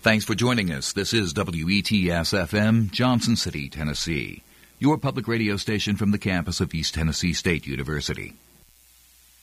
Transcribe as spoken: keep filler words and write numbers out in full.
Thanks for joining us. This is W E T S F M, Johnson City, Tennessee, your public radio station from the campus of East Tennessee State University.